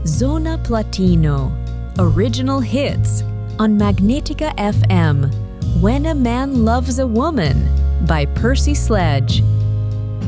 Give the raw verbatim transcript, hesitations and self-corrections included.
Zona Platino, original hits on Magnetica F M. When a Man Loves a Woman by Percy Sledge.